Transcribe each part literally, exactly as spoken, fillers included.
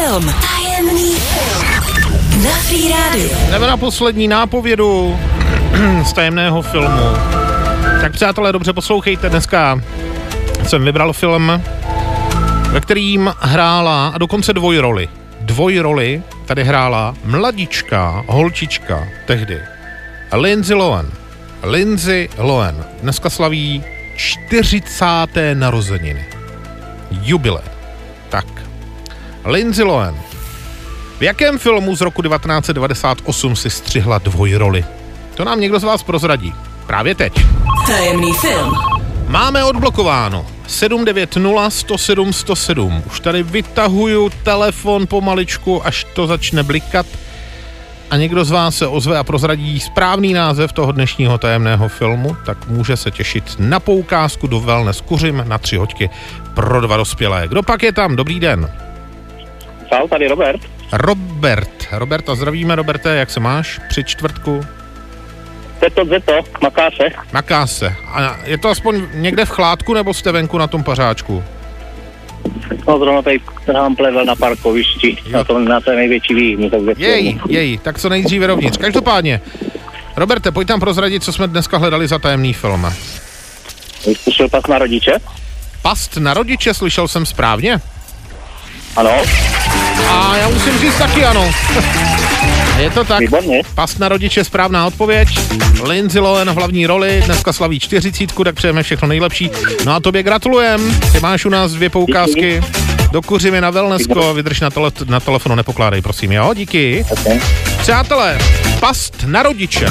film. Tajemný film. Na Free Radio. Jdeme na poslední nápovědu z tajemného filmu. Tak přátelé, dobře poslouchejte, dneska jsem vybral film, ve kterým hrála, a dokonce dvojroli, dvojroli tady hrála mladička, holčička tehdy, Lindsay Lohan. Lindsay Lohan dneska slaví čtyřicáté narozeniny. Jubilé. Tak. Lindsay Lohan. V jakém filmu z roku devatenáct set devadesát osm si střihla dvojroli? To nám někdo z vás prozradí. Právě teď. Tajemný film. Máme odblokováno sedm devět nula sto sedm sto sedm. Už tady vytahuju telefon pomaličku, až to začne blikat. A někdo z vás se ozve a prozradí správný název toho dnešního tajemného filmu, tak může se těšit na poukázku do Wellness Kuřim na tři hoďky pro dva dospělé. Kdo pak je tam? Dobrý den. Čau, tady Robert. Robert. Roberta, zdravíme, Roberte, jak se máš při čtvrtku? Zeto, zeto, maká se. Maká se. A je to aspoň někde v chládku, nebo jste venku na tom pařáčku? No zrovna tady nám plevel na parkovišti, jo. na tom na té největší výhni. Jej, jej, tak co nejdříve rovnitř. Každopádně, Roberte, pojď tam prozradit, co jsme dneska hledali za tajemný film. Jsi slyšel Past na rodiče? Past na rodiče, slyšel jsem správně? Ano. A já musím říct taky ano. Je to tak. Výborně. Past na rodiče, správná odpověď. Lindsay Lohan v hlavní roli, dneska slaví čtyřicítku, tak přejeme všechno nejlepší. No a tobě gratulujem, ty máš u nás dvě poukázky. Dokuříme na Wellnessko, vydrž na, tele, na telefonu, nepokládej, prosím, jo, díky. Okay. Přátelé, Past na rodiče.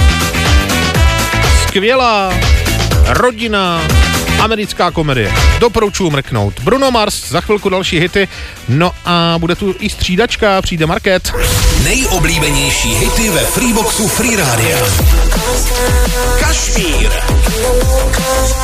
Skvělá rodina, americká komedie. Doporučuji mrknout. Bruno Mars, za chvilku další hity. No a bude tu i střídačka, přijde Market. Nejoblíbenější hity ve Freeboxu Free Radio. Kašmír.